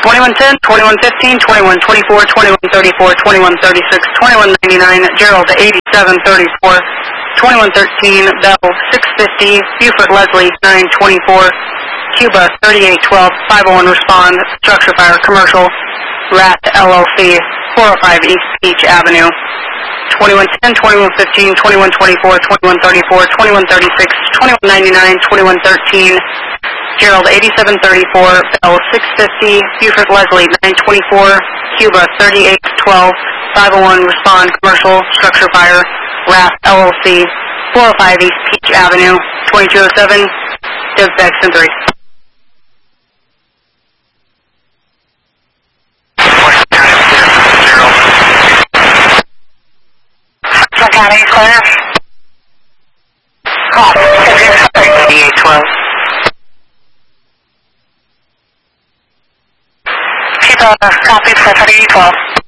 2110, 2115, 2124, 2134, 2136, 2199, Gerald 8734, 2113, Bell 650, Buford Leslie 924, Cuba 3812, 501 respond, structure fire, commercial, RAT LLC, 405 East Beach Avenue. 2110, 2115, 2124, 2134, 2136, 2199, 2113, Gerald 8734, Bell 650, Buford Leslie 924, Cuba 3812, 501 respond, commercial, structure fire, RAF LLC, 405 East Peach Avenue, 2207, Div Baxton 3. County clear. Call 8812. Keep a copy for 3812.